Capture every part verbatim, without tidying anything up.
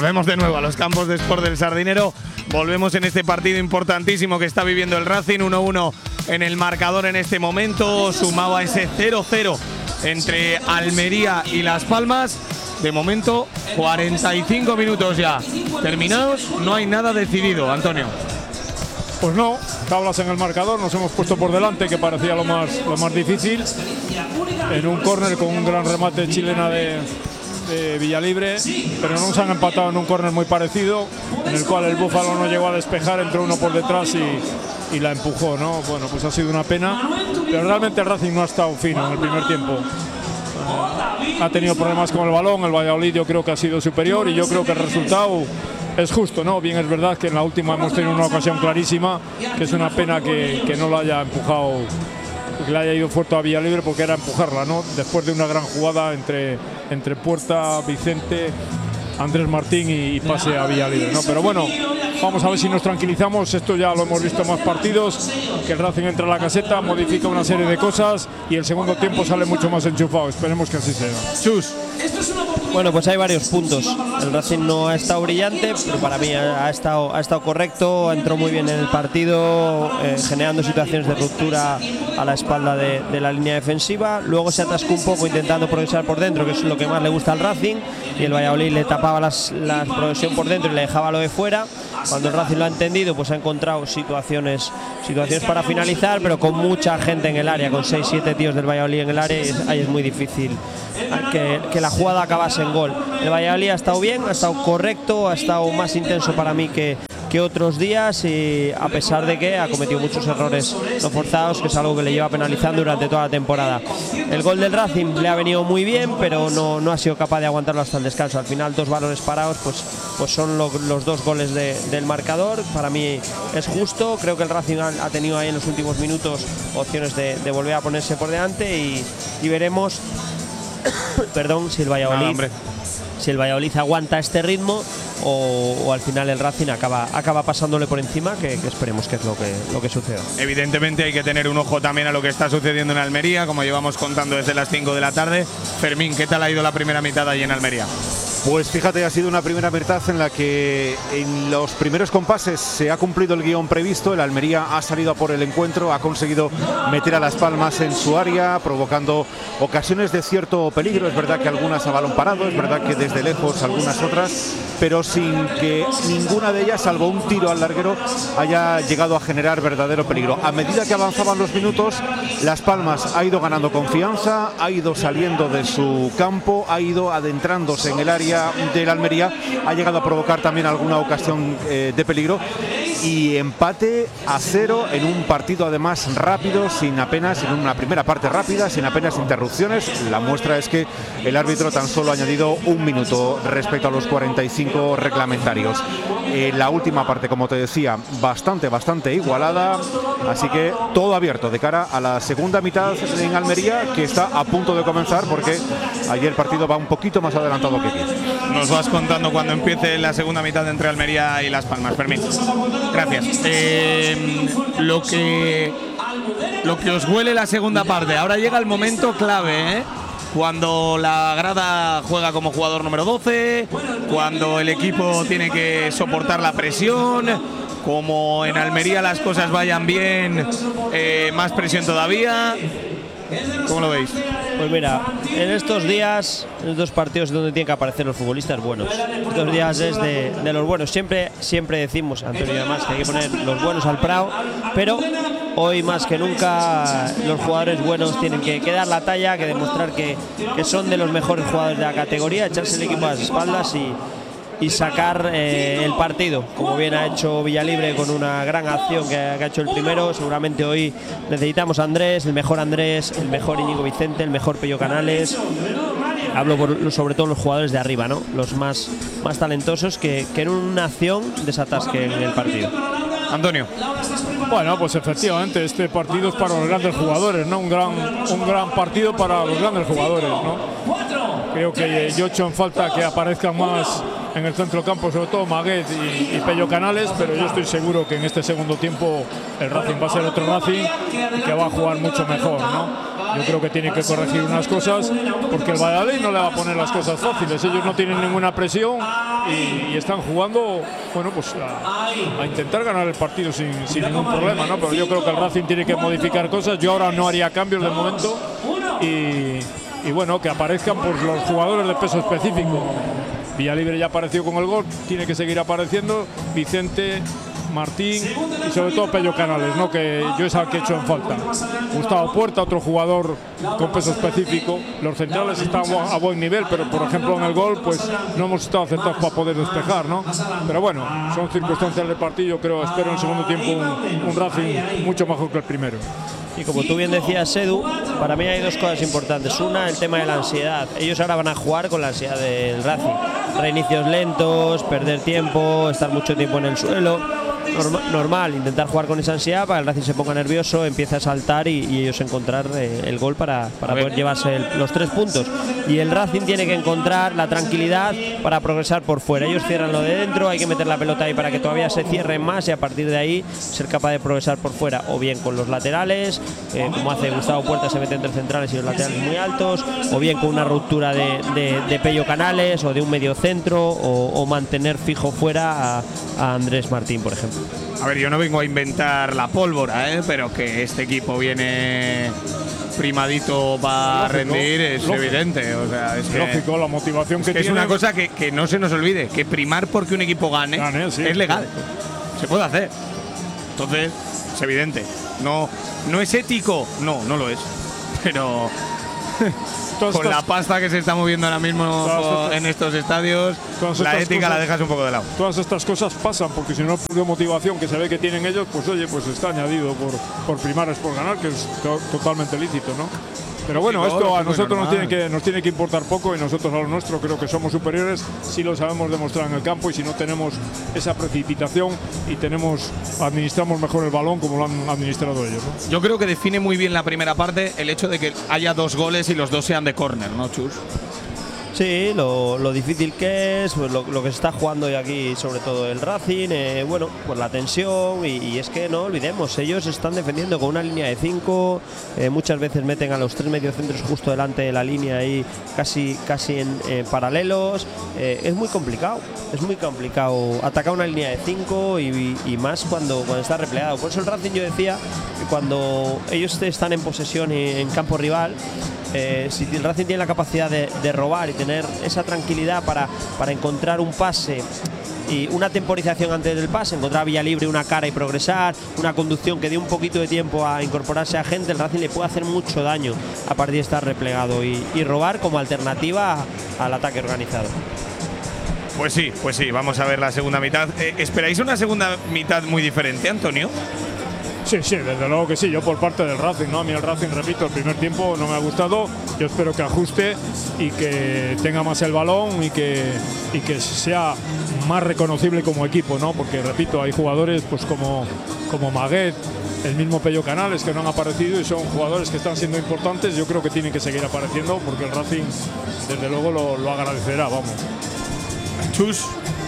Volvemos de nuevo a los campos de Sport del Sardinero. Volvemos en este partido importantísimo que está viviendo el Racing. uno uno en el marcador en este momento, sumado a ese cero cero entre Almería y Las Palmas. De momento, cuarenta y cinco minutos ya terminados, no hay nada decidido, Antonio. Pues no, tablas en el marcador, nos hemos puesto por delante, que parecía lo más, lo más difícil. En un córner con un gran remate chilena de, de Villalibre, pero no nos han empatado en un córner muy parecido, en el cual el Búfalo no llegó a despejar, entró uno por detrás y, y la empujó, ¿no? Bueno, pues ha sido una pena, pero realmente el Racing no ha estado fino en el primer tiempo. Ha tenido problemas con el balón, el Valladolid yo creo que ha sido superior y yo creo que el resultado es justo, ¿no? Bien, es verdad que en la última hemos tenido una ocasión clarísima, que es una pena que, que no la haya empujado, que le haya ido fuerte a Villalibre, porque era empujarla, ¿no? Después de una gran jugada entre, entre Puerta, Vicente, Andrés Martín y, y pase a Villalibre, ¿no? Pero bueno, vamos a ver si nos tranquilizamos. Esto ya lo hemos visto en más partidos, que el Racing entra a la caseta, modifica una serie de cosas y el segundo tiempo sale mucho más enchufado. Esperemos que así sea. Chus. Bueno, pues hay varios puntos. El Racing no ha estado brillante, pero para mí ha estado, ha estado correcto, entró muy bien en el partido, eh, generando situaciones de ruptura a la espalda de, de la línea defensiva. Luego se atascó un poco intentando progresar por dentro, que es lo que más le gusta al Racing, y el Valladolid le tapaba las, la progresión por dentro y le dejaba lo de fuera. Cuando el Racing lo ha entendido, pues ha encontrado situaciones, situaciones para finalizar, pero con mucha gente en el área, con seis siete tíos del Valladolid en el área, es, ahí es muy difícil que, que la jugada acabase en gol. El Valladolid ha estado bien, ha estado correcto, ha estado más intenso para mí que, que otros días, y a pesar de que ha cometido muchos errores no forzados, que es algo que le lleva penalizando durante toda la temporada. El gol del Racing le ha venido muy bien, pero no, no ha sido capaz de aguantarlo hasta el descanso. Al final, dos balones parados, pues, pues son lo, los dos goles de, del marcador. Para mí es justo. Creo que el Racing ha, ha tenido ahí en los últimos minutos opciones de, de volver a ponerse por delante, y, y veremos perdón, si el Valladolid, ah, si el Valladolid aguanta este ritmo o, o al final el Racing acaba, acaba pasándole por encima, que, que esperemos que es lo que, lo que suceda. Evidentemente hay que tener un ojo también a lo que está sucediendo en Almería, como llevamos contando desde las cinco de la tarde. Fermín, ¿qué tal ha ido la primera mitad allí en Almería? Pues fíjate, ha sido una primera mitad en la que en los primeros compases se ha cumplido el guión previsto. El Almería ha salido a por el encuentro, ha conseguido meter a Las Palmas en su área, provocando ocasiones de cierto peligro. Es verdad que algunas a balón parado, es verdad que desde lejos algunas otras, pero sin que ninguna de ellas, salvo un tiro al larguero, haya llegado a generar verdadero peligro. A medida que avanzaban los minutos, Las Palmas ha ido ganando confianza, ha ido saliendo de su campo, ha ido adentrándose en el área del Almería, ha llegado a provocar también alguna ocasión eh, de peligro, y empate a cero en un partido además rápido, sin apenas, en una primera parte rápida, sin apenas interrupciones. La muestra es que el árbitro tan solo ha añadido un minuto respecto a los cuarenta y cinco reglamentarios. Eh, la última parte, como te decía, bastante, bastante igualada, así que todo abierto de cara a la segunda mitad en Almería, que está a punto de comenzar, porque ayer el partido va un poquito más adelantado que aquí. Nos vas contando cuando empiece la segunda mitad entre Almería y Las Palmas, Fermín. Gracias. Eh, lo que lo que os huele la segunda parte. Ahora llega el momento clave, ¿eh? Cuando la grada juega como jugador número doce, cuando el equipo tiene que soportar la presión, como en Almería las cosas vayan bien, eh, más presión todavía. ¿Cómo lo veis? Pues mira, en estos días, en estos partidos donde tienen que aparecer los futbolistas buenos, estos días es de, de los buenos. Siempre, siempre decimos, Antonio y demás, que hay que poner los buenos al prado, pero hoy más que nunca los jugadores buenos tienen que, que dar la talla, que demostrar que, que son de los mejores jugadores de la categoría, echarse el equipo a las espaldas y y sacar eh, el partido, como bien ha hecho Villalibre con una gran acción que ha, que ha hecho el primero. Seguramente hoy necesitamos a Andrés, el mejor Andrés, el mejor Íñigo Vicente, el mejor Pello Canales. Hablo por, sobre todo los jugadores de arriba, ¿no? Los más, más talentosos que, que en una acción desatasquen el partido. Antonio. Bueno, pues efectivamente este partido es para los grandes jugadores, ¿no? Un gran, un gran partido para los grandes jugadores, ¿no? Creo que yo echo en falta que aparezcan más en el centro campo, sobre todo Maguet y, y Pello Canales, pero yo estoy seguro que en este segundo tiempo el Racing va a ser otro Racing y que va a jugar mucho mejor, ¿no? Yo creo que tiene que corregir unas cosas porque el Valladolid no le va a poner las cosas fáciles. Ellos no tienen ninguna presión y, y están jugando, bueno, pues a, a intentar ganar el partido sin, sin ningún problema, ¿no? Pero yo creo que el Racing tiene que modificar cosas. Yo ahora no haría cambios de momento y, y bueno, que aparezcan pues, los jugadores de peso específico. Villalibre ya apareció con el gol, tiene que seguir apareciendo. Vicente, Martín y sobre todo Pello Canales, ¿no? Que yo es al que he hecho en falta. Gustavo Puerta, otro jugador con peso específico. Los centrales están a buen nivel, pero por ejemplo en el gol pues no hemos estado acertados para poder despejar, ¿no? Pero bueno, son circunstancias del partido. Creo, espero en el segundo tiempo un, un Racing mucho mejor que el primero. Y como tú bien decías, Edu, para mí hay dos cosas importantes. Una, el tema de la ansiedad. Ellos ahora van a jugar con la ansiedad del Racing. Reinicios lentos, perder tiempo, estar mucho tiempo en el suelo. Norma, normal, intentar jugar con esa ansiedad para que el Racing se ponga nervioso, empiece a saltar y, y ellos encontrar eh, el gol para, para poder llevarse el, los tres puntos. Y el Racing tiene que encontrar la tranquilidad para progresar por fuera. Ellos cierran lo de dentro, hay que meter la pelota ahí para que todavía se cierren más y a partir de ahí ser capaz de progresar por fuera, o bien con los laterales, eh, como hace Gustavo Puerta, se mete entre centrales y los laterales muy altos, o bien con una ruptura de, de, de Pello Canales o de un medio centro, o, o mantener fijo fuera a, a Andrés Martín, por ejemplo. A ver, yo no vengo a inventar la pólvora, ¿eh? Pero que este equipo viene primadito para rendir es lógico, evidente. O sea, es que, lógico, la motivación es que, que tiene. Es una cosa que, que no se nos olvide, que primar porque un equipo gane, gane sí, es legal. Sí. Se puede hacer. Entonces, es evidente. No, no es ético, no, no lo es. Pero con la pasta que se está moviendo ahora mismo estas, en estos estadios, la ética cosas, la dejas un poco de lado. Todas estas cosas pasan porque si no por motivación que se ve que tienen ellos, pues oye, pues está añadido por, por primar es por ganar, que es to totalmente lícito, ¿no? Pero bueno, esto a nosotros nos tiene, que, nos tiene que importar poco y nosotros a lo nuestro creo que somos superiores si lo sabemos demostrar en el campo y si no tenemos esa precipitación y tenemos administramos mejor el balón como lo han administrado ellos, ¿no? Yo creo que define muy bien la primera parte el hecho de que haya dos goles y los dos sean de córner, ¿no, Chus? Sí, lo, lo difícil que es, pues lo, lo que se está jugando hoy aquí, sobre todo el Racing, eh, bueno, pues la tensión y, y es que no olvidemos, ellos están defendiendo con una línea de cinco, eh, muchas veces meten a los tres mediocentros justo delante de la línea ahí, casi, casi en eh, paralelos, eh, es muy complicado, es muy complicado atacar una línea de cinco y, y, y más cuando, cuando está replegado. Por eso el Racing yo decía que cuando ellos están en posesión en, en campo rival, Eh, si el Racing tiene la capacidad de, de robar y tener esa tranquilidad para, para encontrar un pase y una temporización antes del pase, encontrar a Villalibre una cara y progresar, una conducción que dé un poquito de tiempo a incorporarse a gente, el Racing le puede hacer mucho daño a partir de estar replegado y, y robar como alternativa al ataque organizado. Pues sí, pues sí, vamos a ver la segunda mitad. Eh, ¿Esperáis una segunda mitad muy diferente, Antonio? Sí, sí, desde luego que sí, yo por parte del Racing, ¿no? A mí el Racing, repito, el primer tiempo no me ha gustado, yo espero que ajuste y que tenga más el balón y que, y que sea más reconocible como equipo, ¿no? Porque, repito, hay jugadores pues como, como Maguet, el mismo Pello Canales que no han aparecido y son jugadores que están siendo importantes, yo creo que tienen que seguir apareciendo porque el Racing, desde luego, lo, lo agradecerá, vamos. Chus.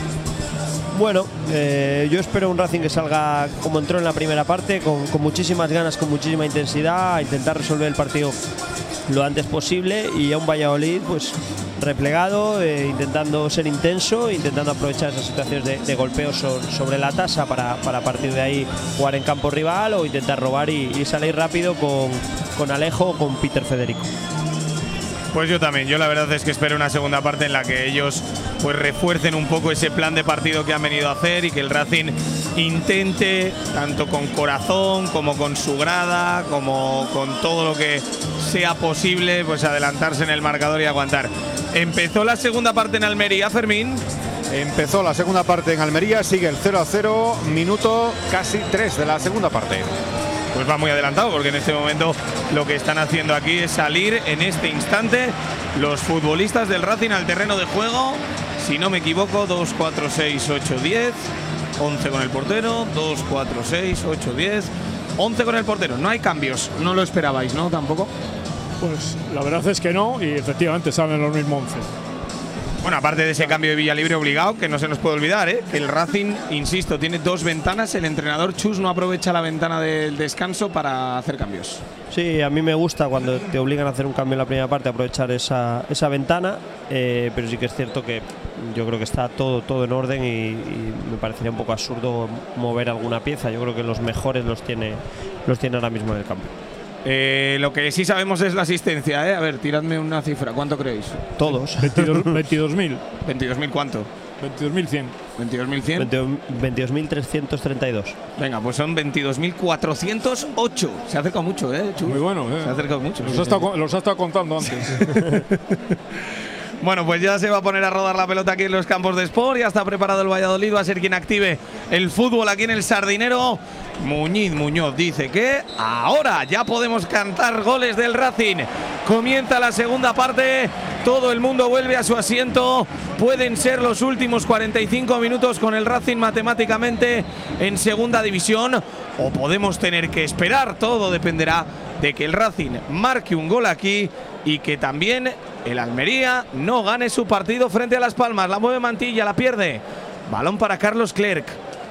Bueno, eh, yo espero un Racing que salga como entró en la primera parte, con, con muchísimas ganas, con muchísima intensidad, a intentar resolver el partido lo antes posible y a un Valladolid pues replegado, eh, intentando ser intenso, intentando aprovechar esas situaciones de, de golpeo so, sobre la tasa para, para a partir de ahí jugar en campo rival o intentar robar y, y salir rápido con, con Alejo o con Peter Federico. Pues yo también, yo la verdad es que espero una segunda parte en la que ellos pues refuercen un poco ese plan de partido que han venido a hacer y que el Racing intente, tanto con corazón como con su grada, como con todo lo que sea posible, pues adelantarse en el marcador y aguantar. Empezó la segunda parte en Almería, Fermín. Empezó la segunda parte en Almería, sigue el cero a cero, minuto casi tres de la segunda parte. Pues va muy adelantado porque en este momento lo que están haciendo aquí es salir en este instante los futbolistas del Racing al terreno de juego. Si no me equivoco, dos, cuatro, seis, ocho, diez, once con el portero, dos, cuatro, seis, ocho, diez, once con el portero. No hay cambios, no lo esperabais, ¿no? Tampoco. Pues la verdad es que no y efectivamente salen los mismos once. Bueno, aparte de ese cambio de Villalibre obligado, que no se nos puede olvidar, ¿eh? que el Racing, insisto, tiene dos ventanas. El entrenador Chus no aprovecha la ventana del descanso para hacer cambios. Sí, a mí me gusta cuando te obligan a hacer un cambio en la primera parte, aprovechar esa, esa ventana, eh, pero sí que es cierto que yo creo que está todo, todo en orden y, y me parecería un poco absurdo mover alguna pieza. Yo creo que los mejores los tiene, los tiene ahora mismo en el campo. Eh, lo que sí sabemos es la asistencia, ¿eh? A ver, tiradme una cifra. ¿Cuánto creéis? Todos. veintidós mil. ¿veintidós mil cuánto? veintidós mil cien. ¿veintidós mil cien? veintidós mil trescientos treinta y dos. Venga, pues son veintidós mil cuatrocientos ocho. Se ha acercado mucho, ¿eh, Chus? Muy bueno, ¿eh? Se ha acercado mucho. Los, Sí, ha estado, sí. los ha estado contando antes. Bueno, pues ya se va a poner a rodar la pelota aquí en los campos de Sport. Ya está preparado el Valladolid. Va a ser quien active el fútbol aquí en el Sardinero. Muñiz Muñoz dice que ahora ya podemos cantar goles del Racing. Comienza la segunda parte. Todo el mundo vuelve a su asiento. Pueden ser los últimos cuarenta y cinco minutos con el Racing matemáticamente en segunda división. O podemos tener que esperar. Todo dependerá de que el Racing marque un gol aquí y que también el Almería no gane su partido frente a Las Palmas. La mueve Mantilla, la pierde. Balón para Carlos Clerc,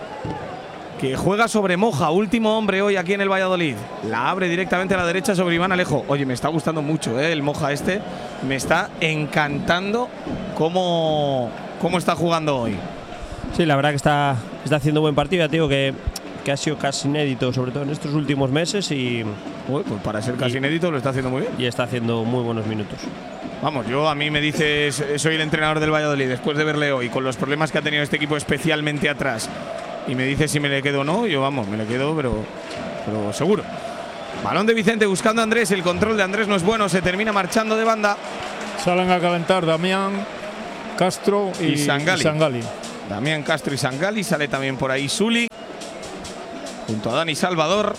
que juega sobre Moja, último hombre hoy aquí en el Valladolid. La abre directamente a la derecha sobre Iván Alejo. Oye, me está gustando mucho, ¿eh? El Moja este. Me está encantando cómo, cómo está jugando hoy. Sí, la verdad que está, está haciendo buen partido. Ya te digo que, que ha sido casi inédito, sobre todo en estos últimos meses, y, Uy, pues para ser casi inédito lo está haciendo muy bien. y está haciendo muy buenos minutos. Vamos, yo a mí me dices, soy el entrenador del Valladolid, después de verle hoy, con los problemas que ha tenido este equipo especialmente atrás, y me dices si me le quedo o no, yo vamos, me le quedo, pero, pero seguro. Balón de Vicente buscando a Andrés, el control de Andrés no es bueno, se termina marchando de banda. Salen a calentar Damián, Castro y, Y Sangali. y Sangali. Damián Castro y Sangali, sale también por ahí Suli, junto a Dani Salvador,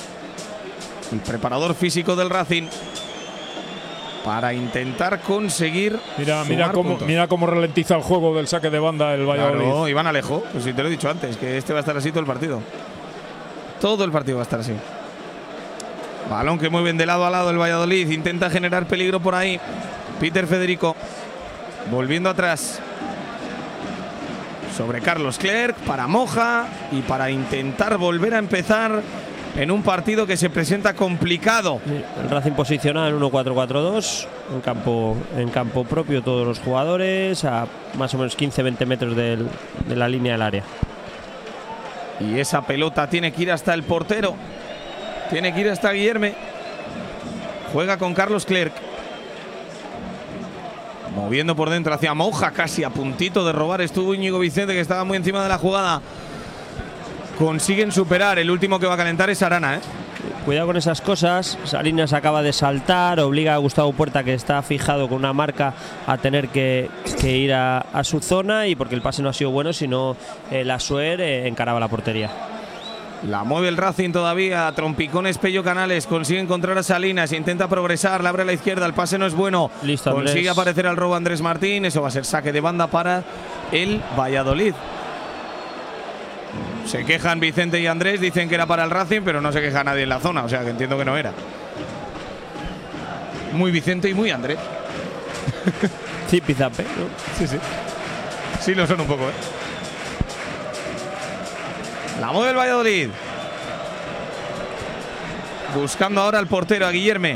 el preparador físico del Racing, para intentar conseguir. Mira, sumar mira cómo, puntos. mira cómo ralentiza el juego del saque de banda el Valladolid. Claro, Iván Alejo, pues si te lo he dicho antes, que este va a estar así todo el partido. Todo el partido va a estar así. Balón que mueven de lado a lado el Valladolid, intenta generar peligro por ahí. Peter Federico, volviendo atrás. Sobre Carlos Clerc, para Moja y para intentar volver a empezar en un partido que se presenta complicado. Sí, el Racing posicionado en uno cuatro cuatro dos, en campo, en campo propio todos los jugadores, a más o menos quince a veinte metros del, de la línea del área. Y esa pelota tiene que ir hasta el portero. Tiene que ir hasta Guillerme. Juega con Carlos Clerc. Moviendo por dentro hacia Moja, casi a puntito de robar. Estuvo Íñigo Vicente, que estaba muy encima de la jugada. Consiguen superar. El último que va a calentar es Arana, ¿eh? Cuidado con esas cosas. Salinas acaba de saltar, obliga a Gustavo Puerta, que está fijado con una marca, a tener que, que ir a, a su zona, y porque el pase no ha sido bueno, sino eh, la Suer eh, encaraba la portería. La mueve el Racing todavía. Trompicones Pello Canales. Consigue encontrar a Salinas. Intenta progresar. Le abre a la izquierda. El pase no es bueno. Listo, Andrés. Consigue aparecer al robo Andrés Martín. Eso va a ser saque de banda para el Valladolid. Se quejan Vicente y Andrés. Dicen que era para el Racing, pero no se queja nadie en la zona. O sea que entiendo que no era. Muy Vicente y muy Andrés. Zipizape, ¿no? Sí, sí. Sí lo son un poco, ¿eh? La mueve el Valladolid. Buscando ahora al portero, a Guillerme.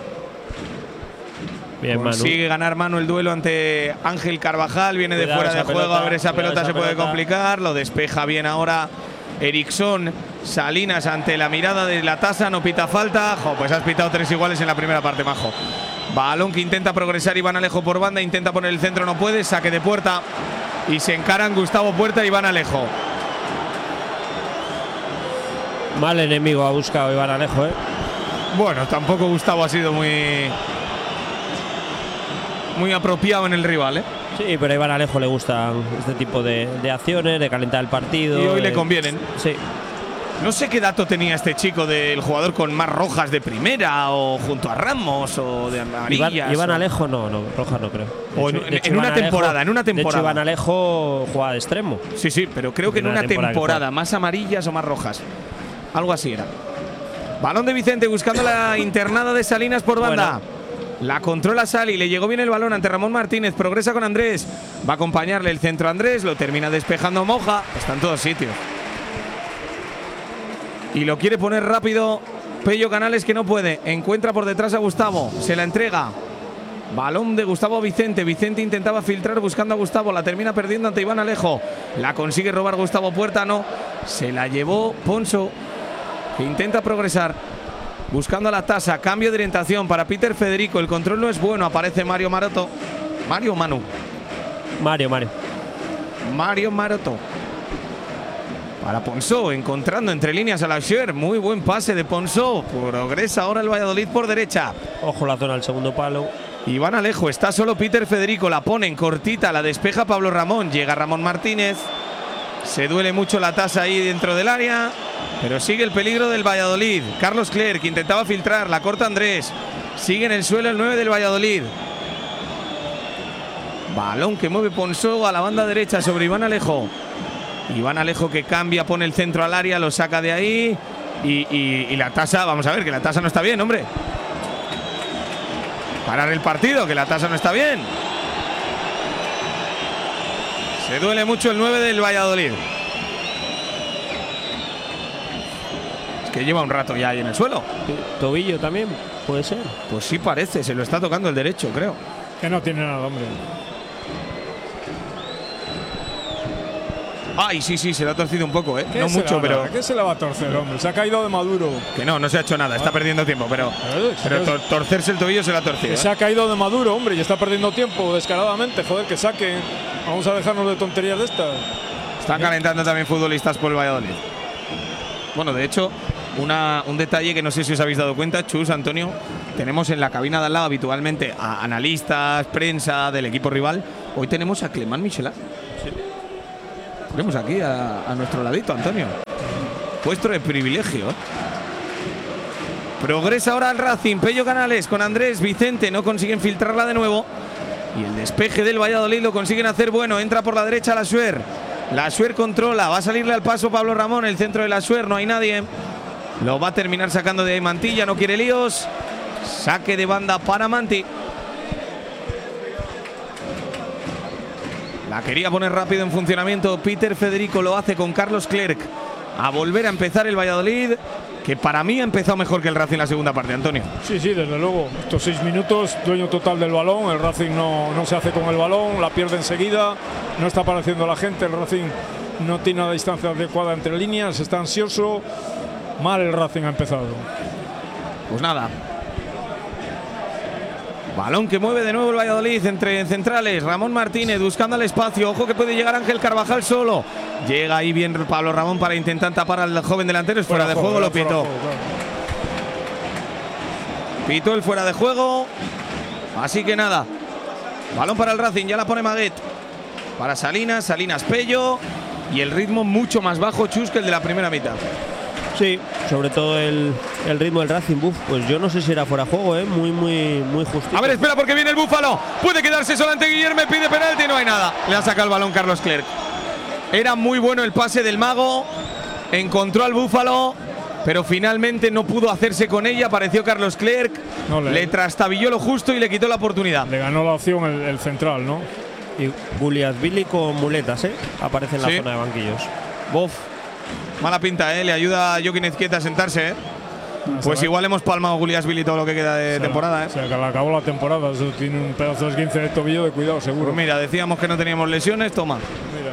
Bien, Consigue Manu. ganar Manu el duelo ante Ángel Carvajal. Viene de Cuidado fuera de esa juego. pelota, A ver, esa cuidado pelota esa se puede pelota. complicar. Lo despeja bien ahora Erickson. Salinas ante la mirada de la tasa. No pita falta. Jo, pues has pitado tres iguales en la primera parte, majo. Balón que intenta progresar Iván Alejo por banda. Intenta poner el centro, no puede. Saque de puerta. Y se encaran Gustavo Puerta y Iván Alejo. Mal enemigo ha buscado Iván Alejo, ¿eh? Bueno, tampoco Gustavo ha sido muy muy apropiado en el rival, ¿eh? Sí, pero a Iván Alejo le gustan este tipo de, de acciones, de calentar el partido. Y hoy le de- convienen. Sí. No sé qué dato tenía este chico del jugador con más rojas de primera, o junto a Ramos, o de amarillas. Iván, Iván o- Alejo no, no, roja no creo. De O hecho- en- de hecho, en una Iván Alejo- temporada, en una De hecho, temporada. Iván Alejo juega de extremo. Sí, sí, pero creo que en Una una temporada que temporada, juega. más amarillas o más rojas. Algo así era. Balón de Vicente buscando la internada de Salinas por banda. Bueno. La controla Sali, le llegó bien el balón ante Ramón Martínez, progresa con Andrés. Va a acompañarle el centro a Andrés, lo termina despejando Moja. Está en todos sitios. Y lo quiere poner rápido Pello Canales, que no puede. Encuentra por detrás a Gustavo, se la entrega. Balón de Gustavo a Vicente. Vicente intentaba filtrar buscando a Gustavo. La termina perdiendo ante Iván Alejo. La consigue robar Gustavo Puerta, no. Se la llevó Ponso, que intenta progresar. Buscando la tasa. Cambio de orientación para Peter Federico. El control no es bueno. Aparece Mario Maroto. Mario Manu. Mario, Mario. Mario Maroto. Para Ponso, encontrando entre líneas a la Schuer. Muy buen pase de Ponso. Progresa ahora el Valladolid por derecha. Ojo la zona del segundo palo. Iván Alejo, está solo Peter Federico, la pone en cortita, la despeja Pablo Ramón, llega Ramón Martínez, se duele mucho la tasa ahí dentro del área, pero sigue el peligro del Valladolid. Carlos Clerc intentaba filtrar, la corta Andrés, sigue en el suelo el nueve del Valladolid. Balón que mueve Ponso a la banda derecha sobre Iván Alejo. Iván Alejo que cambia, pone el centro al área, lo saca de ahí y, y, y la tasa, vamos a ver, que la tasa no está bien, hombre. Parar el partido, que la tasa no está bien. Se duele mucho el nueve del Valladolid. Es que lleva un rato ya ahí en el suelo. Tobillo también, puede ser. Pues sí parece, se lo está tocando el derecho, creo. Que no tiene nada, hombre. Ay, sí, sí, se lo ha torcido un poco, ¿eh? ¿Qué No se mucho, la- pero… ¿Qué se le va a torcer, hombre? Se ha caído de Maduro. Que no, no se ha hecho nada, está perdiendo tiempo, pero… Pero- Pero tor- torcerse el tobillo se lo ha torcido, Que ¿eh? se ha caído de Maduro, hombre, y está perdiendo tiempo descaradamente. Joder, que saque. Vamos a dejarnos de tonterías de estas. Están calentando también futbolistas por el Valladolid. Bueno, de hecho, una, un detalle que no sé si os habéis dado cuenta, Chus, Antonio, tenemos en la cabina de al lado habitualmente a analistas, prensa del equipo rival. Hoy tenemos a Clemán Michelin. Tenemos aquí a, a nuestro ladito, Antonio. Puesto de privilegio. ¿eh? Progresa ahora el Racing. Pello Canales con Andrés, Vicente, no consiguen filtrarla de nuevo. Y el despeje del Valladolid lo consiguen hacer bueno. Entra por la derecha la Schuer. La Schuer controla. Va a salirle al paso Pablo Ramón. El centro de la Schuer, no hay nadie. Lo va a terminar sacando de ahí Mantilla. No quiere líos. Saque de banda para Manti. La quería poner rápido en funcionamiento. Peter Federico lo hace con Carlos Clerc. A volver a empezar el Valladolid, que para mí ha empezado mejor que el Racing en la segunda parte, Antonio. Sí, sí, desde luego. Estos seis minutos, dueño total del balón. El Racing no, no se hace con el balón, la pierde enseguida. No está apareciendo la gente. El Racing no tiene la distancia adecuada entre líneas. Está ansioso. Mal el Racing ha empezado. Pues nada. Balón que mueve de nuevo el Valladolid entre centrales. Ramón Martínez buscando el espacio. Ojo que puede llegar Ángel Carvajal solo. Llega ahí bien Pablo Ramón para intentar tapar al joven delantero. Es fuera, fuera de juego, juego lo pitó. Claro. Pitó el fuera de juego. Así que nada. Balón para el Racing. Ya la pone Maguet. Para Salinas. Salinas Pello. Y el ritmo mucho más bajo, Chus, que el de la primera mitad. Sí, sobre todo el, el ritmo del Racing. Buf, pues yo no sé si era fuera de juego, ¿eh? Muy, muy, muy justito. A ver, espera porque viene el Búfalo. Puede quedarse solo ante Guillermo, pide penalti, no hay nada. Le ha sacado el balón Carlos Clerc. Era muy bueno el pase del Mago. Encontró al Búfalo, pero finalmente no pudo hacerse con ella. Apareció Carlos Clerc. No, le, le trastabilló lo justo y le quitó la oportunidad. Le ganó la opción el, el central, ¿no? Y Guliasvili con muletas, ¿eh? Aparece en la sí. zona de banquillos. Bof. Mala pinta, ¿eh? Le ayuda a Joaquín Ezquieta a sentarse, ¿eh? Pues igual hemos palmado a Guliasvili todo lo que queda de se temporada, la, ¿eh? Se le acabó la temporada. Eso tiene un pedazo de esguince de tobillo de cuidado, seguro. Pues mira, decíamos que no teníamos lesiones, toma. Mira.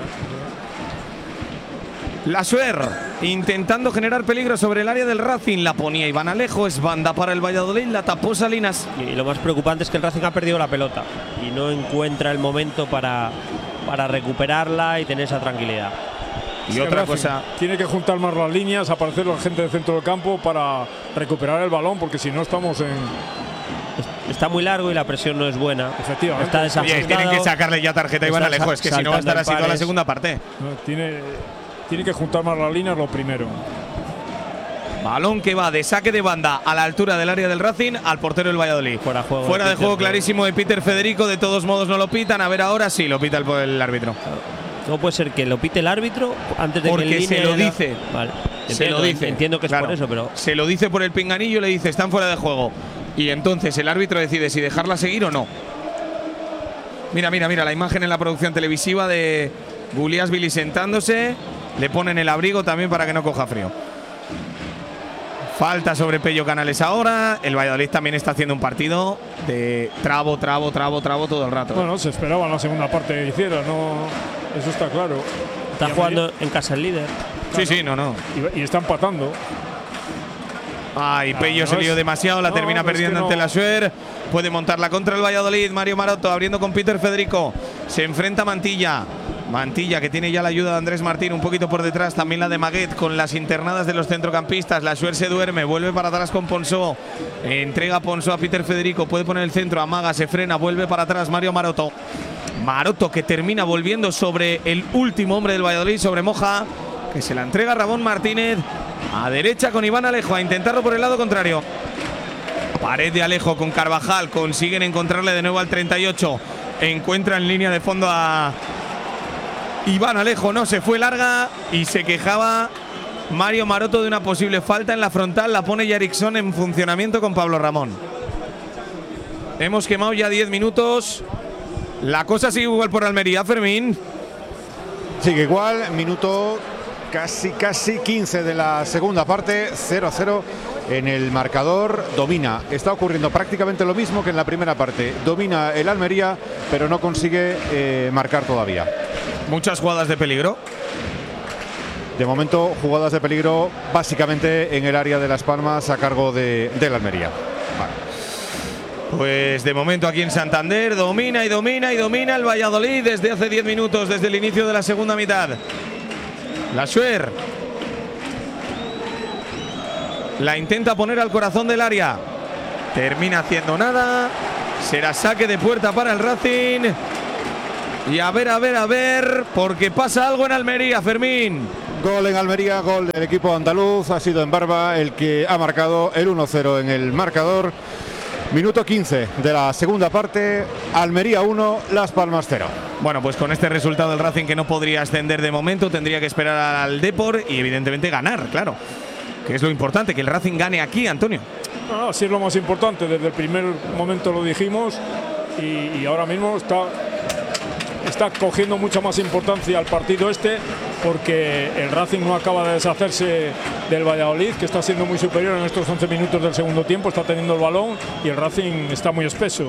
La Schuer intentando generar peligro sobre el área del Racing. La ponía Iván Alejo, es banda para el Valladolid, la tapó Salinas. Y lo más preocupante es que el Racing ha perdido la pelota y no encuentra el momento para, para recuperarla y tener esa tranquilidad. Y otra cosa, tiene que juntar más las líneas, aparecer la gente del centro del campo para recuperar el balón, porque si no estamos en… Está muy largo y la presión no es buena. Efectivamente. Está desajustado. Oye, tienen que sacarle ya tarjeta a Iván Alejo, es que si no va a estar así toda la segunda parte. No, tiene, tiene que juntar más las líneas lo primero. Balón que va de saque de banda a la altura del área del Racing al portero del Valladolid. Fuera, juego Fuera de, de juego clarísimo de Peter Federico, de todos modos no lo pitan. A ver ahora sí lo pita el, el árbitro. No puede ser que lo pite el árbitro antes de porque que el se lo la… dice. Vale. Se Entiendo, lo dice. Entiendo que es claro. por eso, pero… Se lo dice por el pinganillo, le dice, están fuera de juego. y entonces el árbitro decide si dejarla seguir o no. Mira, mira, mira la imagen en la producción televisiva de Guliasvili sentándose. Le ponen el abrigo también para que no coja frío. Falta sobre Pello Canales ahora. El Valladolid también está haciendo un partido de trabo, trabo, trabo, trabo todo el rato. Bueno, se esperaba en la segunda parte que hiciera, no, eso está claro. Está jugando en casa el líder. Sí, sí, no, no. Y, y está empatando. Ay, Ah, Pello no se lió es- demasiado, la no, termina es que perdiendo no. ante la Suer. Puede montarla contra el Valladolid. Mario Maroto abriendo con Peter Federico. Se enfrenta a Mantilla. Mantilla que tiene ya la ayuda de Andrés Martín un poquito por detrás, también la de Maguet con las internadas de los centrocampistas. La Suer se duerme, vuelve para atrás con Ponsó, entrega Ponsó a Peter Federico, puede poner el centro, amaga, se frena, vuelve para atrás Mario Maroto. Maroto que termina volviendo sobre el último hombre del Valladolid, sobre Moja, que se la entrega a Ramón Martínez a derecha con Iván Alejo a intentarlo por el lado contrario. Pared de Alejo con Carvajal, consiguen encontrarle de nuevo al treinta y ocho, encuentra en línea de fondo a Iván Alejo, no, se fue larga y se quejaba Mario Maroto de una posible falta en la frontal. La pone Yarickson en funcionamiento con Pablo Ramón. Hemos quemado ya diez minutos. La cosa sigue igual por Almería, Fermín. Sigue igual, minuto casi, casi quince de la segunda parte, cero a cero en el marcador. Domina, está ocurriendo prácticamente lo mismo que en la primera parte. Domina el Almería, pero no consigue eh, marcar todavía. Muchas jugadas de peligro. De momento, jugadas de peligro básicamente en el área de Las Palmas a cargo de, del Almería. Vale. Pues de momento aquí en Santander domina y domina y domina el Valladolid desde hace diez minutos, desde el inicio de la segunda mitad. La Suer la intenta poner al corazón del área. Termina haciendo nada. Será saque de puerta para el Racing. Y a ver, a ver, a ver, porque pasa algo en Almería, Fermín. Gol en Almería, gol del equipo andaluz. Ha sido en Barba el que ha marcado el uno cero en el marcador. Minuto quince de la segunda parte. Almería uno, Las Palmas cero. Bueno, pues con este resultado el Racing, que no podría ascender de momento, tendría que esperar al Depor y evidentemente ganar, claro. Que es lo importante, que el Racing gane aquí, Antonio. No, sí es lo más importante, desde el primer momento lo dijimos y, y ahora mismo está, está cogiendo mucha más importancia al partido este, porque el Racing no acaba de deshacerse del Valladolid, que está siendo muy superior en estos once minutos del segundo tiempo, está teniendo el balón y el Racing está muy espeso.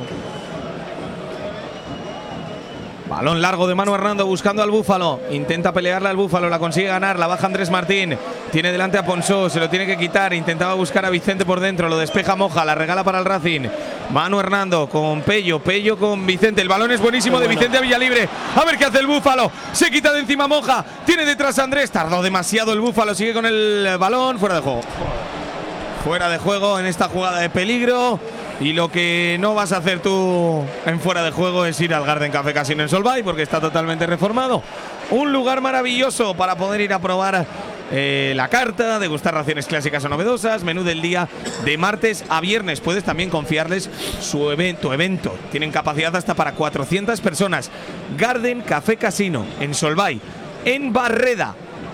Balón largo de Manu Hernando buscando al Búfalo. Intenta pelearla al Búfalo, la consigue ganar, la baja Andrés Martín. Tiene delante a Ponsó, se lo tiene que quitar. Intentaba buscar a Vicente por dentro, lo despeja Moja, la regala para el Racing. Manu Hernando con Pello, Pello con Vicente. El balón es buenísimo de Vicente a Villalibre. A ver qué hace el Búfalo. Se quita de encima Moja. Tiene detrás a Andrés. Tardó demasiado el Búfalo. Sigue con el balón. Fuera de juego. Fuera de juego en esta jugada de peligro. Y lo que no vas a hacer tú en fuera de juego es ir al Garden Café Casino en Solvay, porque está totalmente reformado. Un lugar maravilloso para poder ir a probar eh, la carta, degustar raciones clásicas o novedosas, menú del día de martes a viernes. Puedes también confiarles su evento, evento. Tienen capacidad hasta para cuatrocientas personas. Garden Café Casino en Solvay, en Barreda.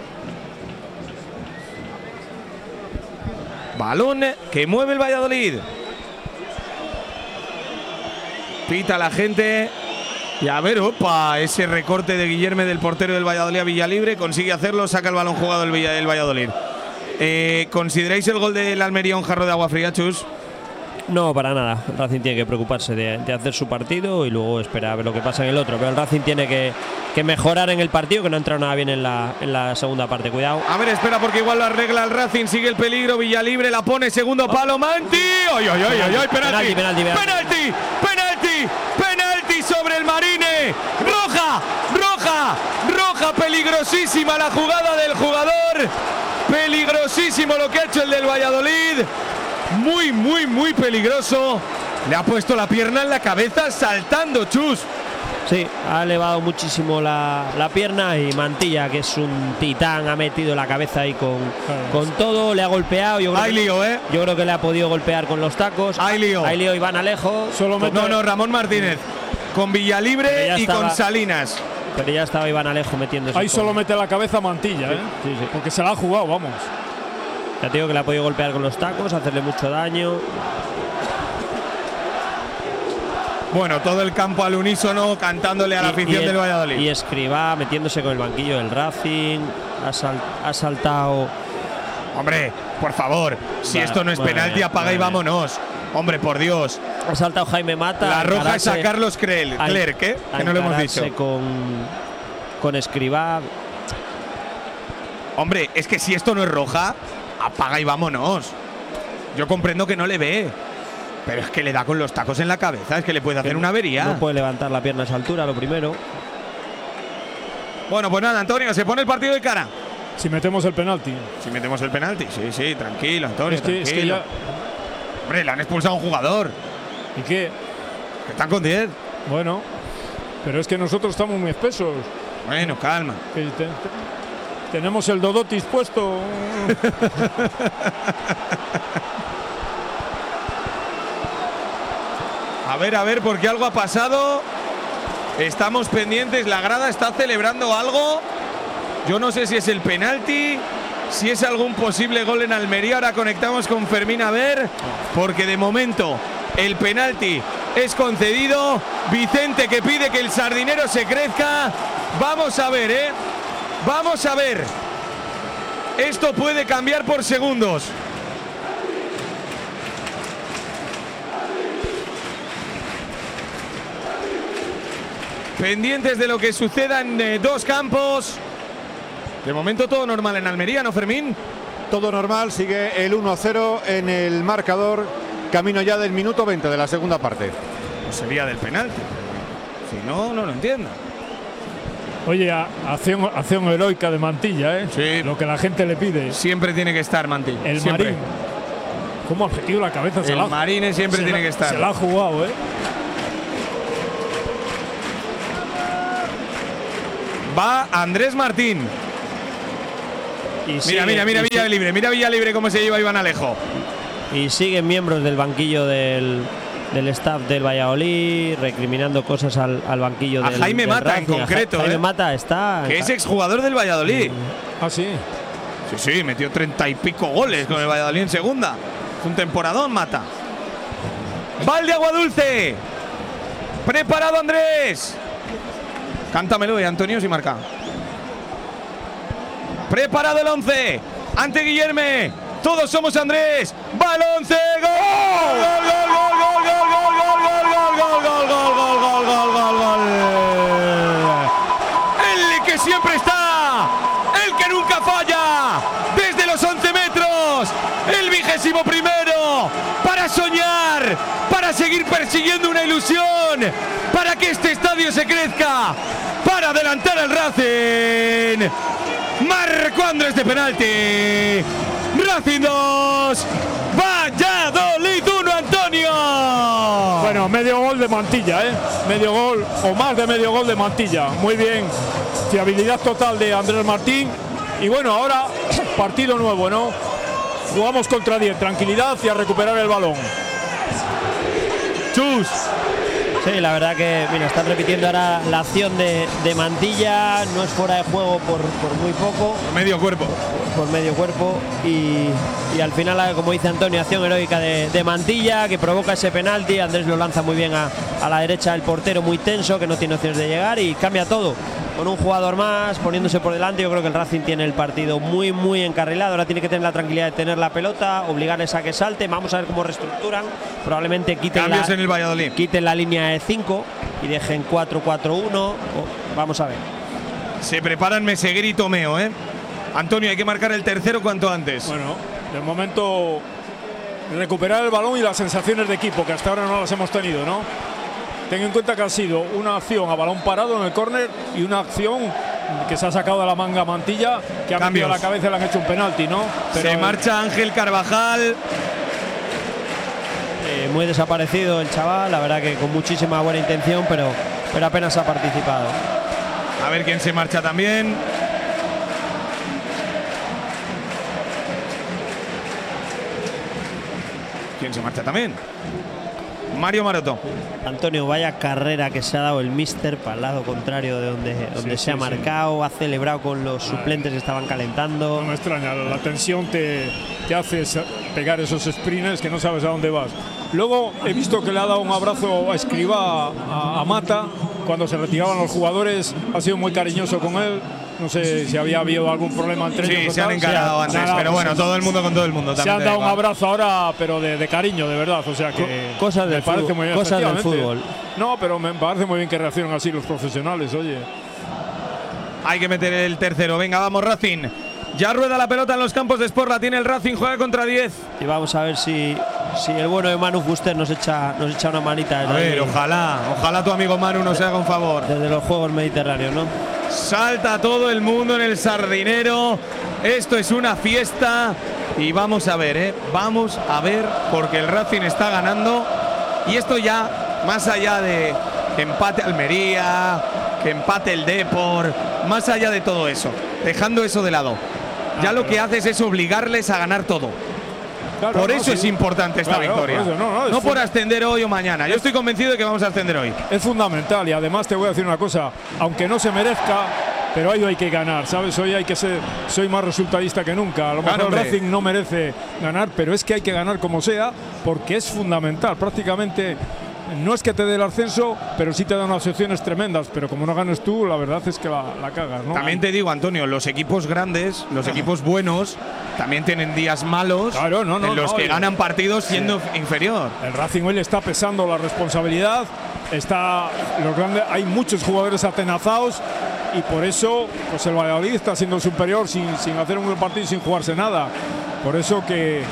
Balón que mueve el Valladolid. Pita la gente. Y a ver, opa, ese recorte de Guillerme del portero del Valladolid a Villalibre. Consigue hacerlo, saca el balón jugado el, Villa, del Valladolid. Eh, ¿Consideráis el gol del Almería un jarro de agua fría, Chus? No, para nada. El Racing tiene que preocuparse de, de hacer su partido y luego esperar a ver lo que pasa en el otro. Pero el Racing tiene que, que mejorar en el partido, que no ha entrado nada bien en la, en la segunda parte. Cuidado. A ver, espera, porque igual lo arregla el Racing. Sigue el peligro. Villalibre la pone. Segundo palo. Manti. ¡Ay, ay, ay, ay! ay penalti. Penalti, penalti, penalti. Penalti. Penalti. Penalti sobre el Marine. Roja. Roja. Roja. Peligrosísima la jugada del jugador. Peligrosísimo lo que ha hecho el del Valladolid. Muy, muy, muy peligroso. Le ha puesto la pierna en la cabeza saltando, Chus. Sí, ha elevado muchísimo la, la pierna y Mantilla, que es un titán, ha metido la cabeza ahí con, con todo, le ha golpeado. Yo creo, Hay que, lío, ¿eh? yo creo que le ha podido golpear con los tacos. Hay lío. Hay lío Iván Alejo. Solo mete- No, no, Ramón Martínez. Con Villalibre ya y estaba- con Salinas. Pero ya estaba Iván Alejo metiéndose. Ahí con- solo mete la cabeza Mantilla, ¿eh? Sí, sí. Porque se la ha jugado, vamos. Ya te digo que le ha podido golpear con los tacos, hacerle mucho daño. Bueno, todo el campo al unísono cantándole a la Y- afición y el- del Valladolid. Y Escribá metiéndose con el banquillo del Racing. Ha, sal- ha saltado. Hombre, por favor, si Va, esto no es muy penalti, bien, apaga muy y bien. vámonos. Hombre, por Dios. Ha saltado Jaime Mata. La a roja es a encararse- Carlos Clerc, a- Clerc, ¿eh? a Que no lo hemos encararse dicho. Con, con Escribá. Hombre, es que si esto no es roja, apaga y vámonos. Yo comprendo que no le ve, pero es que le da con los tacos en la cabeza, es que le puede hacer una avería. No puede levantar la pierna a esa altura, lo primero. Bueno, pues nada, Antonio, se pone el partido de cara. Si metemos el penalti. Si metemos el penalti, sí, sí, tranquilo, Antonio, Es que, es que tranquilo. ya. Hombre, le han expulsado a un jugador, ¿Y qué? que están con diez. Bueno, pero es que nosotros estamos muy espesos. Bueno, calma. Que te- te- tenemos el Dodotis puesto. A ver, a ver, porque algo ha pasado. Estamos pendientes, la grada está celebrando algo. Yo no sé si es el penalti, si es algún posible gol en Almería. Ahora conectamos con Fermín a ver, porque de momento el penalti es concedido. Vicente que pide que el sardinero se crezca. Vamos a ver, ¿eh? Vamos a ver. Esto puede cambiar por segundos. Pendientes de lo que suceda en eh, dos campos. De momento todo normal en Almería, ¿no, Fermín? Todo normal, sigue el uno a cero en el marcador, camino ya del minuto veinte de la segunda parte. Pues sería del penalti. Si no, no lo entiendo. Oye, a- acción, acción heroica de Mantilla, ¿eh? Sí. Lo que la gente le pide. Siempre tiene que estar, Manti. El siempre. Marín. ¿Cómo ha metido la cabeza? Se El la ha- Marine siempre se tiene la- que estar. Se la ha jugado, ¿eh? Va Andrés Martín. Y Mira, sigue- mira, mira y Villa Libre. Mira Villa Libre cómo se lleva Iván Alejo. Y siguen miembros del banquillo del, del staff del Valladolid recriminando cosas al, al banquillo A del Jaime del Mata en Racing. A Ja- concreto, Jaime ¿eh? Mata está. Que es exjugador del Valladolid. Ah, sí. Sí, sí, metió treinta y pico goles con el Valladolid en segunda. Es un temporadón, Mata. Valde Agua Dulce. Preparado Andrés. Cántamelo, eh, Antonio, si marca. Preparado el once. Ante Guillerme. Todos somos Andrés. Va el once. ¡Gol! ¡Gol, gol, gol, gol, gol, gol, gol, gol, gol, gol, gol, gol, gol, gol, gol, gol! El que siempre está. El que nunca falla. Desde los once metros. El vigésimo primero. Para soñar. Para seguir persiguiendo una ilusión. Para que este estadio se crezca. Para adelantar al Racing. Marcó Andrés de penalti. Racing dos. Valladolid uno, Antonio. Bueno, medio gol de Mantilla, ¿eh? Medio gol o más de medio gol de Mantilla. Muy bien. Fiabilidad total de Andrés Martín. Y bueno, ahora partido nuevo, ¿no? Jugamos contra diez. Tranquilidad y a recuperar el balón. Chus. Sí, la verdad que, mira, están repitiendo ahora la acción de, de Mantilla. No es fuera de juego por, por muy poco, Medio cuerpo. por medio cuerpo. Y, y al final, como dice Antonio, acción heroica de, de Mantilla que provoca ese penalti. Andrés lo lanza muy bien a, a la derecha del portero, muy tenso, que no tiene opciones de llegar y cambia todo. Con un jugador más poniéndose por delante, yo creo que el Racing tiene el partido muy, muy encarrilado. Ahora tiene que tener la tranquilidad de tener la pelota, obligarles a que salte. Vamos a ver cómo reestructuran. Probablemente quiten Cambios la, en el Valladolid. quiten la línea de cinco y dejen cuatro cuatro uno. Vamos a ver. Se preparan Meseguer y Tomeo, ¿eh? Antonio, hay que marcar el tercero cuanto antes. Bueno, de momento recuperar el balón y las sensaciones de equipo, que hasta ahora no las hemos tenido, ¿no? Ten en cuenta que ha sido una acción a balón parado en el córner y una acción que se ha sacado de la manga Mantilla, que ha Cambios. metido la cabeza y le han hecho un penalti, ¿no? Se el- marcha Ángel Carvajal. Eh, muy desaparecido el chaval, la verdad que con muchísima buena intención, pero, pero apenas ha participado. A ver quién se marcha también. ¿Quién se marcha también? Mario Maroto. Antonio, vaya carrera que se ha dado el míster para el lado contrario de donde, donde Sí, se ha sí, marcado, sí. Ha celebrado con los suplentes que estaban calentando. No me extraña, la tensión te, te hace pegar esos sprints que no sabes a dónde vas. Luego he visto que le ha dado un abrazo a Escribá, a, a Mata, cuando se retiraban los jugadores, ha sido muy cariñoso con él. No sé si había habido algún problema entre Sí, ellos. se han encarado antes, nada, pero pues, bueno, todo el mundo con todo el mundo. Se han dado un abrazo ahora, pero de, de cariño, de verdad. O sea que cosas me del parece fútbol, muy bien, cosas del efectivamente. fútbol. No, pero me parece muy bien que reaccionen así los profesionales, oye. Hay que meter el tercero. Venga, vamos, Racing. Ya rueda la pelota en los campos de Sport, la tiene el Racing, juega contra diez. Y vamos a ver si, si el bueno de Manu Fuster nos echa, nos echa una manita. A ver, ojalá, ojalá tu amigo Manu nos haga un favor. Desde los Juegos Mediterráneos, ¿no? Salta todo el mundo en el Sardinero. Esto es una fiesta. Y vamos a ver, ¿eh? Vamos a ver, porque el Racing está ganando. Y esto ya, más allá de que empate Almería, que empate el Depor, más allá de todo eso, dejando eso de lado, ya Ah, lo pero- que hace es obligarles a ganar todo. Claro, Por no, eso sí. es importante esta Claro, victoria. por eso, no, no, es no por fun- ascender hoy o mañana. Yo estoy convencido de que vamos a ascender hoy. Es fundamental y además te voy a decir una cosa, aunque no se merezca, pero hoy hay que ganar, ¿sabes? Hoy hay que ser, soy más resultadista que nunca. A lo mejor Claro, el hombre. Racing no merece ganar, pero es que hay que ganar como sea, porque es fundamental. Prácticamente no es que te dé el ascenso, pero sí te da unas opciones tremendas. Pero como no ganes tú, la verdad es que la, la cagas, ¿no? También te digo, Antonio, los equipos grandes, los equipos buenos, también tienen días malos Claro, no, no, en los no, que y- ganan partidos siendo inferior. El Racing hoy le está pesando la responsabilidad. Está los grandes, hay muchos jugadores atenazados y por eso pues el Valladolid está siendo superior sin, sin hacer un buen partido y sin jugarse nada. Por eso que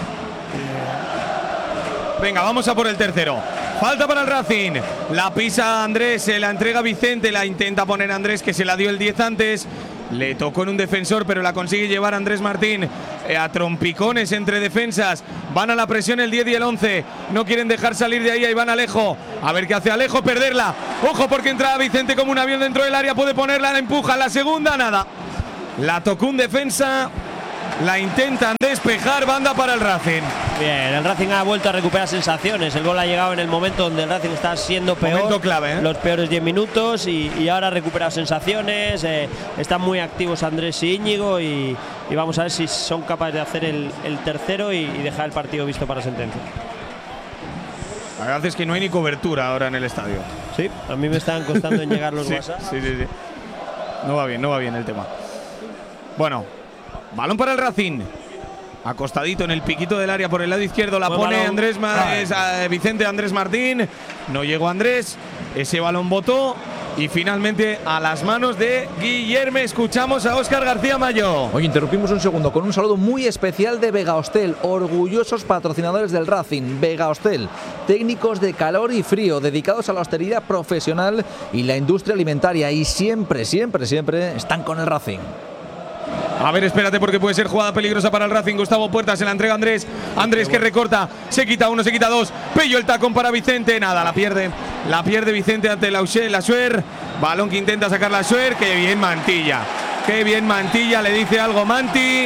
Venga, vamos a por el tercero. Falta para el Racing. La pisa Andrés, se la entrega Vicente, la intenta poner Andrés, que se la dio el diez antes. Le tocó en un defensor, pero la consigue llevar Andrés Martín eh, a trompicones entre defensas. Van a la presión el diez y el once. No quieren dejar salir de ahí. Ahí van Alejo. A ver qué hace Alejo, perderla. Ojo, porque entra Vicente como un avión dentro del área. Puede ponerla, la empuja. La segunda, nada. La tocó un defensa. La intentan despejar. Banda para el Racing. Bien, el Racing ha vuelto a recuperar sensaciones. El gol ha llegado en el momento donde el Racing está siendo peor. Momento clave, ¿eh? Los peores diez minutos y, y ahora ha recuperado sensaciones. Eh, están muy activos Andrés y Íñigo y, y vamos a ver si son capaces de hacer el, el tercero y, y dejar el partido visto para sentencia. La verdad es que no hay ni cobertura ahora en el estadio. Sí, a mí me están costando en llegar los Sí, WhatsApp. sí, sí, sí. No va bien, no va bien el tema. Bueno, balón para el Racing. Acostadito en el piquito del área por el lado izquierdo. La Buen pone balón. Andrés Ma- es, eh, Vicente Andrés Martín. No llegó Andrés. Ese balón botó. Y finalmente a las manos de Guillermo. Escuchamos a Óscar García Mayo. Oye, interrumpimos un segundo con un saludo muy especial de Vega Hostel, orgullosos patrocinadores del Racing. Vega Hostel, técnicos de calor y frío, dedicados a la hostelería profesional y la industria alimentaria. Y siempre, siempre, siempre están con el Racing. A ver, espérate porque puede ser jugada peligrosa para el Racing. Gustavo Puerta se la entrega a Andrés. Andrés que recorta. Se quita uno, se quita dos. Pello el tacón para Vicente. Nada, la pierde. La pierde Vicente ante la Suer. Balón que intenta sacar la Suer. Qué bien Mantilla. Qué bien Mantilla. Le dice algo Manti.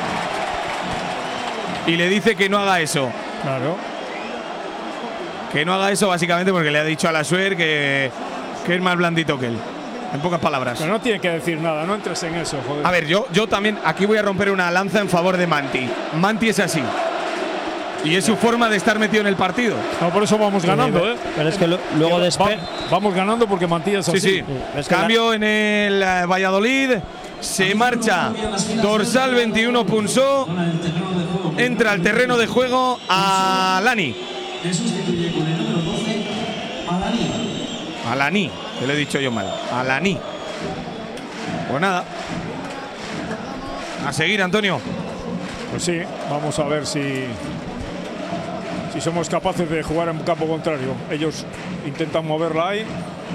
Y le dice que no haga eso. claro. Que no haga eso básicamente porque le ha dicho a la Suer que, que es más blandito que él. En pocas palabras. Pero no tiene que decir nada, no entres en eso, joder. A ver, yo, yo también aquí voy a romper una lanza en favor de Manti. Manti es así. Y es su forma de estar metido en el partido. No, por eso vamos ganando, ¿eh? Pero es que lo- luego Va- despe vamos ganando porque Mantilla es Sí, así. sí. Es que Cambio en el eh, Valladolid. Se marcha dorsal veintiuno Punso. Entra al terreno de juego a Lani. Alani, que lo he dicho yo mal. Alani. Pues nada. A seguir, Antonio. Pues sí, vamos a ver si, si somos capaces de jugar en campo contrario. Ellos intentan moverla ahí.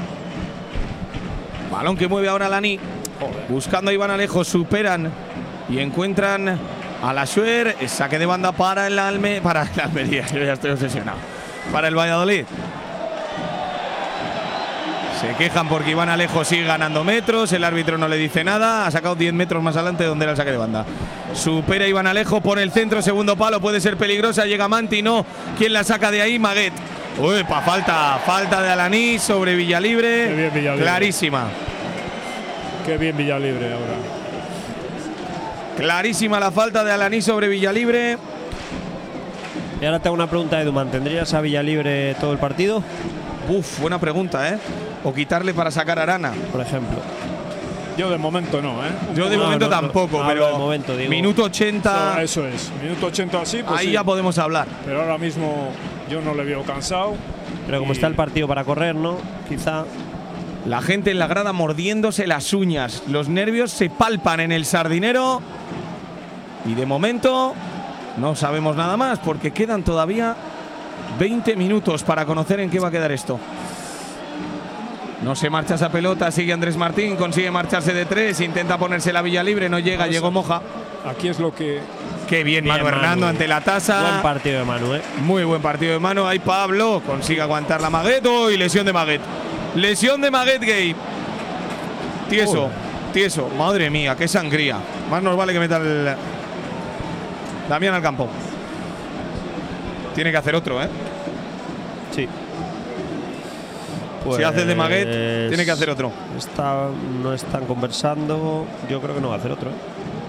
Balón que mueve ahora Lani. Buscando a Iván Alejo, superan y encuentran a la Suer. Saque de banda para el Alme, para el Almería. Yo ya estoy obsesionado. Para el Valladolid. Se quejan porque Iván Alejo sigue ganando metros, el árbitro no le dice nada, ha sacado diez metros más adelante de donde era el saque de banda. Supera Iván Alejo, pone el centro, segundo palo, puede ser peligrosa, llega Manti, no. ¿Quién la saca de ahí? Maguet. Uy, pa, falta, falta de Alaní sobre Villalibre. Qué bien Villalibre. Clarísima. Qué bien Villalibre ahora. Clarísima la falta de Alaní sobre Villalibre. Y ahora tengo una pregunta, Edu, ¿mantendrías a Villalibre todo el partido? Uf, buena pregunta, ¿eh? O quitarle para sacar a Arana. Por ejemplo. Yo de momento no, ¿eh? Yo de No, momento no, no, tampoco, no, pero hablo de momento, digo. minuto ochenta, Eso, eso es. Minuto ochenta así, pues ahí sí. ya podemos hablar. Pero ahora mismo yo no le veo cansado. Pero como Y- está el partido para correr, ¿no? Quizá. La gente en la grada mordiéndose las uñas. Los nervios se palpan en el Sardinero. Y de momento no sabemos nada más porque quedan todavía veinte minutos para conocer en qué va a quedar esto. No se marcha esa pelota, sigue Andrés Martín, consigue marcharse de tres, intenta ponerse la Villalibre, no llega, Eso. llegó Moja. Aquí es lo que… Qué bien, Bien, Manu Manu. Hernando ante la tasa. Buen partido de Manu, ¿eh? Muy buen partido de mano. Ahí Pablo consigue aguantar la Maguet. Oh, y lesión de Maguet. Lesión de Maguet Gay. Tieso, tieso. Madre mía, qué sangría. Más nos vale que meta el Damián al campo. Tiene que hacer otro, ¿eh? Sí. Si hace el de Maguet, Pues tiene que hacer otro. Está, no están conversando. Yo creo que no va a hacer otro, ¿eh?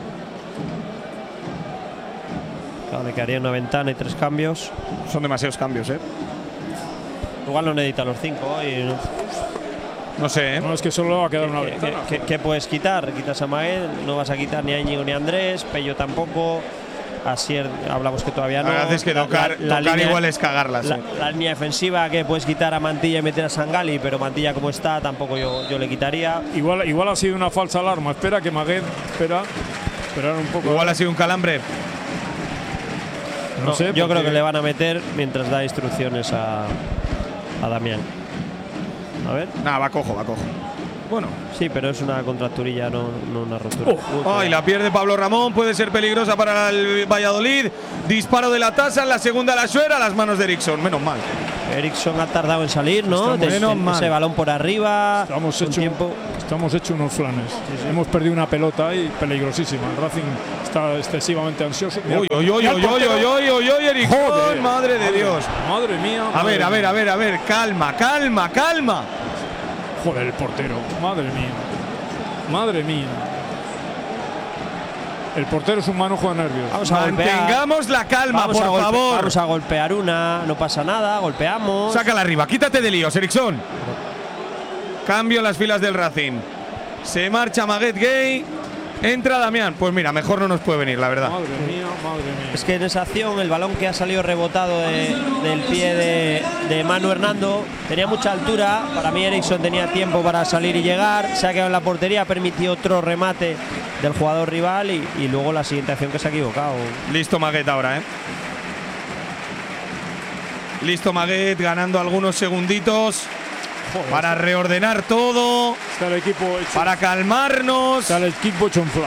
Claro, le quedaría una ventana y tres cambios. Son demasiados cambios, ¿eh? Igual no necesita los cinco. Y no- No sé, ¿eh? No, es que solo va a quedar una ¿Qué, ventana. qué- qué- qué puedes quitar? Quitas a Maguet, no vas a quitar ni a Íñigo ni a Andrés, Pello tampoco. Asier, hablamos que todavía no. La verdad es que La- tocar, la- la tocar línea- igual es cagarlas. La, ¿eh? la línea defensiva que puedes quitar a Mantilla y meter a Sangali, pero Mantilla como está tampoco yo, yo le quitaría. Igual, igual ha sido una falsa alarma. Espera que Maguet… Espera. Esperar un poco. Igual ha sido un calambre. No, sé. Yo creo porque- que le van a meter mientras da instrucciones a, a Damián. A ver. Nada, va cojo, va cojo. Bueno. Sí, pero es una contracturilla, no, no una rotura. Uy, Ay, la pierde Pablo Ramón, puede ser peligrosa para el Valladolid. Disparo de la tasa, en la segunda la suera, a las manos de Eriksson, menos mal. Eriksson ha tardado en salir, ¿no? Estamos- De- menos de- mal. ese balón por arriba. Estamos un hechos tiempo. estamos hecho unos flanes. Hemos perdido una pelota ahí peligrosísima. El Racing está excesivamente ansioso. Mira, Uy, uy, uy, mira uy, el uy, portero. uy, uy, uy, uy, Eriksson, Joder. madre de Dios. Madre mía. A madre ver, a ver, mía. a ver, a ver, calma, calma, calma. Joder, el portero. Madre mía. Madre mía. El portero es un manojo de nervios. Vamos a golpear. Mantengamos la calma, Vamos por a golpe- favor. Vamos a golpear una, no pasa nada, golpeamos. Sácala arriba, quítate de líos, Eriksson. Cambio en las filas del Racing. Se marcha Maguet Gay. Entra Damián. Pues mira, mejor no nos puede venir, la verdad. Madre mía, madre mía. Es que en esa acción el balón que ha salido rebotado de- del pie de, de Manu Hernando tenía mucha altura. Para mí Eriksson tenía tiempo para salir y llegar. Se ha quedado en la portería, ha permitido otro remate del jugador rival y, y luego la siguiente acción que se ha equivocado. Listo Maguet ahora, ¿eh? Listo Maguet, ganando algunos segunditos Joder, para reordenar todo, está el equipo hecho, para calmarnos. está el equipo hecho un flan.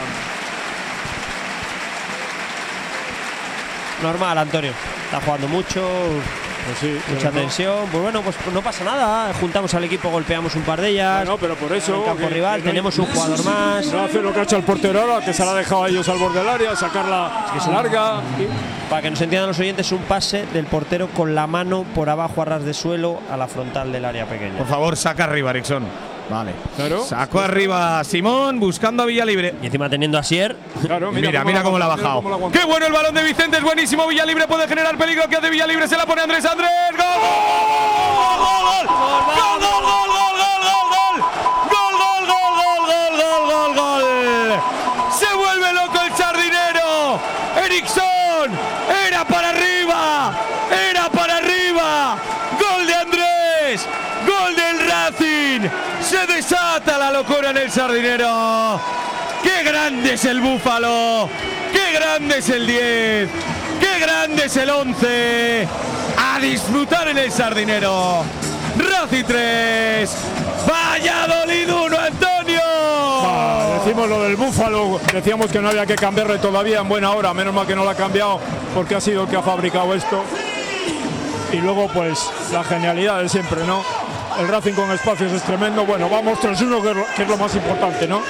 Normal, Antonio. Está jugando mucho, Pues sí, mucha pero no- tensión. Pues bueno, pues no pasa nada. Juntamos al equipo, golpeamos un par de ellas. Bueno, pero por En eso. el campo que- rival que no- tenemos un jugador más. No hace lo que ha hecho el portero ahora, que se la ha dejado a ellos al borde del área, sacarla larga. y- Para que nos entiendan los oyentes, un pase del portero con la mano por abajo a ras de suelo a la frontal del área pequeña. Por favor, saca arriba, Eriksson. Vale. Claro. Sacó arriba Simón, buscando a Villalibre. Y encima teniendo a Sier. Claro, Mira, mira, cómo la ha aguanta, bajado. mira cómo la aguanta. ¡Qué bueno el balón de Vicente! Es buenísimo. Villalibre puede generar peligro. ¿Qué hace Villalibre? Se la pone Andrés. ¡Andrés! ¡Gol! ¡Gol! ¡Gol! ¡Gol! ¡Gol! ¡Gol! ¡Gol! ¡Gol! ¡Gol! ¡Gol! ¡Gol! ¡Gol! ¡Gol! ¡Gol! ¡Gol! ¡Se vuelve loco el Sardinero! ¡Eriksson! ¡Era para arriba! ¡Era para arriba! ¡Gol de Andrés! ¡Gol del Racing! ¡Se desata la locura en el Sardinero! ¡Qué grande es el Búfalo! ¡Qué grande es el diez! ¡Qué grande es el once! ¡A disfrutar en el Sardinero! ¡Racing tres! ¡Valladolid uno, Antonio! Ah, decimos lo del Búfalo, decíamos que no había que cambiarle todavía en buena hora, menos mal que no lo ha cambiado porque ha sido el que ha fabricado esto. Y luego pues la genialidad de siempre, ¿no? el Racing con espacios es tremendo. Bueno, vamos tres uno, que, es lo- que es lo más importante, ¿no?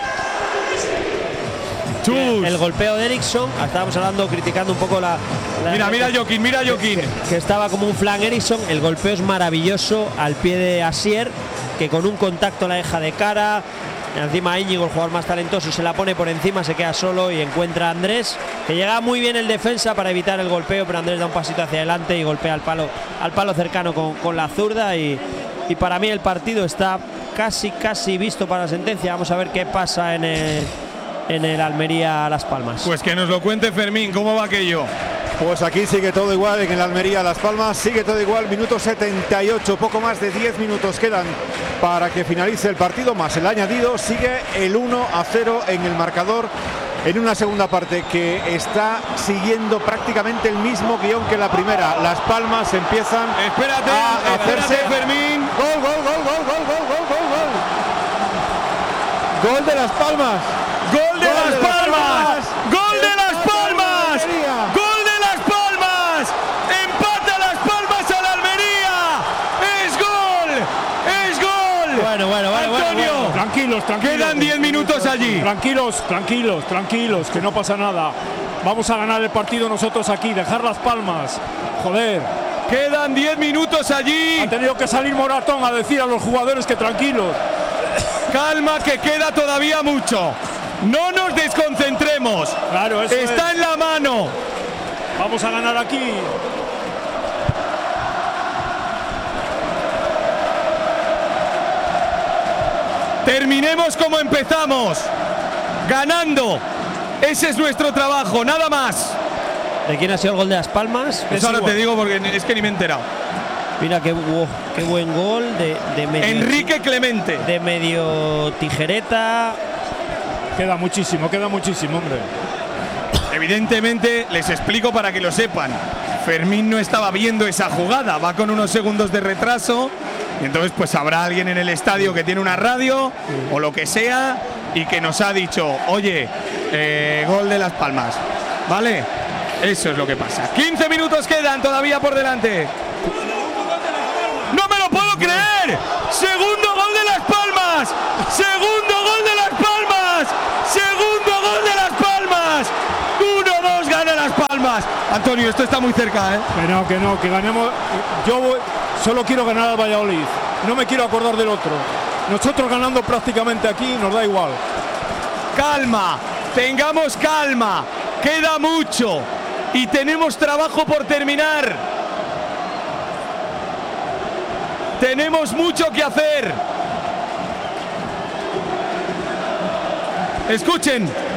Chus. El golpeo de Eriksson, estábamos hablando, criticando un poco la. la Mira, mira Joaquín, mira Joaquín. que estaba como un flan Eriksson. El golpeo es maravilloso al pie de Asier, que con un contacto la deja de cara. Encima Íñigo, el jugador más talentoso, se la pone por encima, se queda solo y encuentra a Andrés, que llega muy bien el defensa para evitar el golpeo, pero Andrés da un pasito hacia adelante y golpea al palo, al palo cercano con, con la zurda. Y, y para mí el partido está casi, casi visto para la sentencia. Vamos a ver qué pasa en el, en el Almería Las Palmas. Pues que nos lo cuente Fermín, ¿cómo va aquello? Pues aquí sigue todo igual en el Almería Las Palmas, sigue todo igual, minuto setenta y ocho, poco más de diez minutos quedan para que finalice el partido, más el añadido, sigue el uno a cero en el marcador, en una segunda parte que está siguiendo prácticamente el mismo guión que la primera. Las Palmas empiezan Espérate, a hacerse... espérate, Fermín. Gol, gol, gol, gol, gol, gol, gol, gol, gol. Gol de Las Palmas. ¡Gol de Las Palmas! ¡Gol de Las Palmas! Almería. ¡Gol de Las Palmas! ¡Empata Las Palmas a la Almería! ¡Es gol! ¡Es gol! Bueno, bueno, bueno, bueno, Antonio, bueno. Tranquilos, tranquilos. quedan diez minutos allí. Tranquilos, tranquilos, tranquilos, que no pasa nada. Vamos a ganar el partido nosotros aquí, dejar Las Palmas. Joder, Quedan diez minutos allí. ha tenido que salir Moratón a decir a los jugadores que tranquilos. Calma, que queda todavía mucho. No nos desconcentremos. Claro, eso Está es. en la mano. Vamos a ganar aquí. Terminemos como empezamos. Ganando. Ese es nuestro trabajo, nada más. ¿De quién ha sido el gol de Las Palmas? Eso ahora te digo porque es que ni me he enterado. Mira qué, wow, qué buen gol de, de medio, Enrique Clemente. de medio tijereta. Queda muchísimo, queda muchísimo, hombre. Evidentemente, les explico para que lo sepan. Fermín no estaba viendo esa jugada, va con unos segundos de retraso. Y entonces, pues habrá alguien en el estadio que tiene una radio o lo que sea y que nos ha dicho, oye, eh, gol de Las Palmas. ¿Vale? Eso es lo que pasa. quince minutos quedan todavía por delante. ¡No me lo puedo creer! ¡Segundo gol de Las Palmas! ¡Segundo gol de Las Palmas! ¡Segundo gol de Las Palmas! uno dos gana Las Palmas. Antonio, esto está muy cerca, ¿eh? Que no, que no, que ganemos. Yo voy- solo quiero ganar al Valladolid. No me quiero acordar del otro. Nosotros ganando prácticamente aquí nos da igual. Calma, tengamos calma. Queda mucho y tenemos trabajo por terminar. Tenemos mucho que hacer. Escuchen.